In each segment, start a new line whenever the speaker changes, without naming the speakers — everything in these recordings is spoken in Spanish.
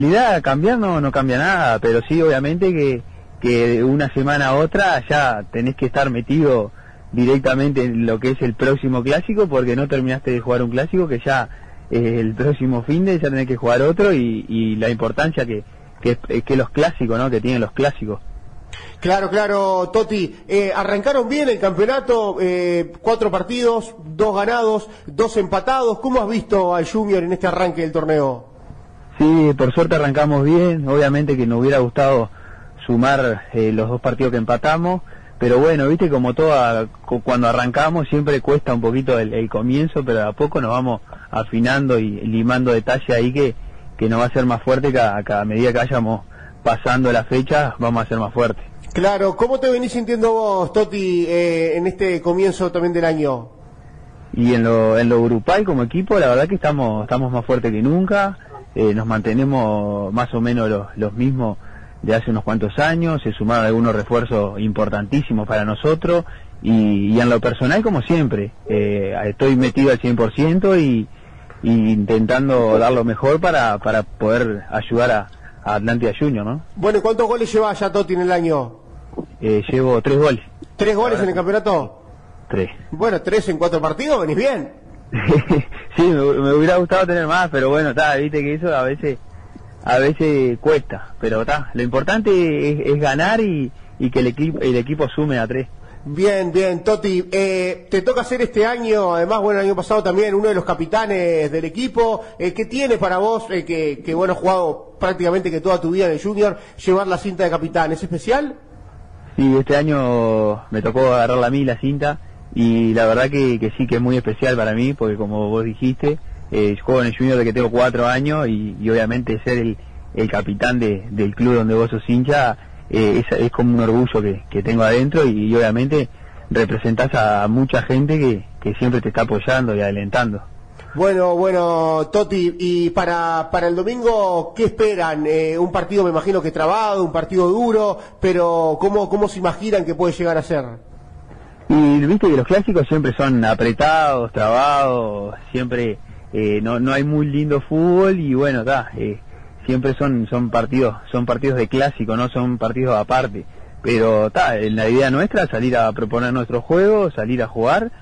La idea cambiar no cambia nada, pero sí obviamente que de una semana a otra ya tenés que estar metido directamente en lo que es el próximo clásico, porque no terminaste de jugar un clásico, que ya el próximo finde ya tenés que jugar otro, y la importancia que los clásicos, ¿no?, que tienen los clásicos.
Claro, Toti, arrancaron bien el campeonato, 4 partidos, 2 ganados, 2 empatados. ¿Cómo has visto al Junior en este arranque del torneo?
Sí, por suerte arrancamos bien. Obviamente que nos hubiera gustado sumar los 2 partidos que empatamos, pero bueno, viste, como cuando arrancamos siempre cuesta un poquito el comienzo, pero a poco nos vamos afinando y limando detalles ahí que nos va a ser más fuerte cada medida que vayamos pasando la fecha, vamos a ser más fuertes.
Claro, ¿cómo te venís sintiendo vos, Toti, en este comienzo también del año?
Y en lo grupal como equipo, la verdad que estamos más fuertes que nunca, nos mantenemos más o menos los mismos de hace unos cuantos años, se sumaron algunos refuerzos importantísimos para nosotros, y en lo personal, como siempre, estoy metido al 100% y intentando dar lo mejor para poder ayudar a Atlántida Junior, ¿no?
Bueno, ¿y cuántos goles llevas ya, Toti, en el año?
Llevo 3 goles.
¿3 goles en el campeonato?
3.
Bueno, 3 en 4 partidos, venís bien.
Sí, me hubiera gustado tener más, pero bueno, viste que eso a veces cuesta, pero lo importante es ganar y que el equipo sume a 3.
Bien, Toti, te toca ser este año, además, bueno, el año pasado también, uno de los capitanes del equipo. ¿Qué tiene para vos, que bueno, has jugado prácticamente que toda tu vida en el Junior, llevar la cinta de capitán? ¿Es especial?
Sí, este año me tocó agarrarla a mí la cinta, y la verdad que sí, que es muy especial para mí, porque como vos dijiste, juego en el Junior desde que tengo 4 años, y obviamente ser el capitán del club donde vos sos hincha, es como un orgullo que tengo adentro, y obviamente representás a mucha gente que siempre te está apoyando y alentando.
Bueno, Toti, y para el domingo, ¿qué esperan? Un partido, me imagino que trabado, un partido duro, pero ¿cómo se imaginan que puede llegar a ser?
Y viste que los clásicos siempre son apretados, trabados, siempre no hay muy lindo fútbol, y bueno, siempre son partidos de clásico, no son partidos aparte, pero la idea nuestra es salir a proponer nuestro juego, salir a jugar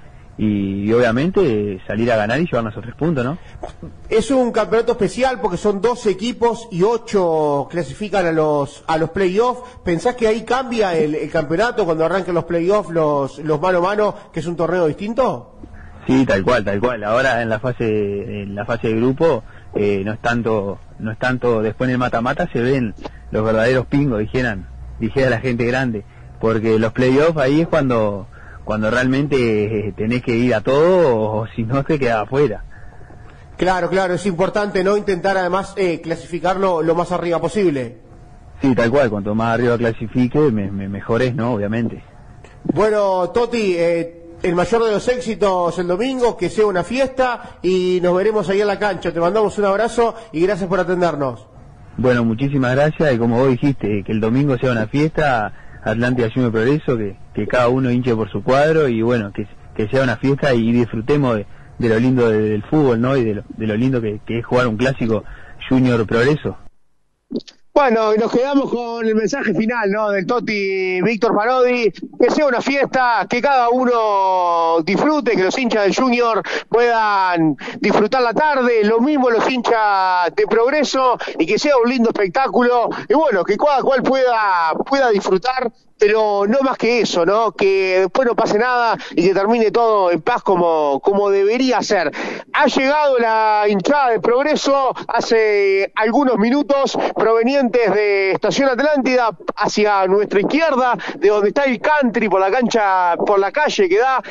y obviamente salir a ganar y llevarnos a 3 puntos, ¿no?
Es un campeonato especial porque son 12 equipos y 8 clasifican a los playoffs. ¿Pensás que ahí cambia el campeonato cuando arranquen los playoffs, los mano a mano, que es un torneo distinto?
Sí, tal cual. Ahora en la fase de grupo no es tanto después en el mata-mata se ven los verdaderos pingos, dijera la gente grande, porque los playoffs ahí es cuando realmente tenés que ir a todo, o si no te quedás afuera.
Claro, es importante no intentar además clasificarlo lo más arriba posible.
Sí, tal cual, cuanto más arriba clasifique, mejor es, ¿no? Obviamente.
Bueno, Toti, el mayor de los éxitos el domingo, que sea una fiesta, y nos veremos ahí en la cancha. Te mandamos un abrazo y gracias por atendernos. Bueno,
muchísimas gracias, y como vos dijiste, que el domingo sea una fiesta, Atlántida Junior Progreso, que cada uno hinche por su cuadro, y bueno, que sea una fiesta y disfrutemos de lo lindo del fútbol, ¿no? Y de lo lindo que es jugar un clásico Junior Progreso.
Bueno, y nos quedamos con el mensaje final, ¿no?, del Toti Víctor Parodi. Que sea una fiesta, que cada uno disfrute, que los hinchas del Junior puedan disfrutar la tarde, lo mismo los hinchas de Progreso, y que sea un lindo espectáculo, y bueno, que cada cual pueda disfrutar, pero no más que eso, ¿no? Que después no pase nada y que termine todo en paz como debería ser. Ha llegado la hinchada de Progreso hace algunos minutos, provenientes de Estación Atlántida, hacia nuestra izquierda, de donde está el country, por la calle que da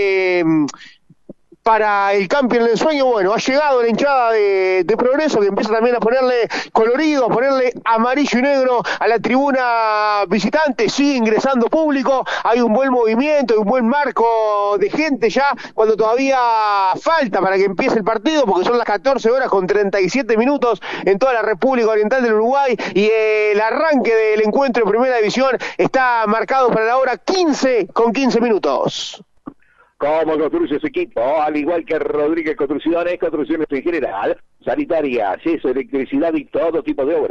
para el camping del sueño. Bueno, ha llegado la hinchada de Progreso, que empieza también a ponerle colorido, a ponerle amarillo y negro a la tribuna visitante. Sigue ingresando público, hay un buen movimiento, hay un buen marco de gente ya, cuando todavía falta para que empiece el partido, porque son las 14 horas con 37 minutos en toda la República Oriental del Uruguay, y el arranque del encuentro en Primera División está marcado para la hora 15 con 15 minutos.
¿Cómo construye su equipo? Al igual que Rodríguez Construcciones en general. sanitarias, eso, electricidad y todo tipo de obras.